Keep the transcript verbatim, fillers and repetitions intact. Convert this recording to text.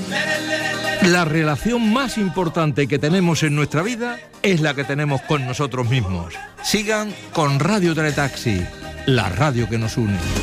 La relación más importante que tenemos en nuestra vida es la que tenemos con nosotros mismos. Sigan con Radio Teletaxi, la radio que nos une.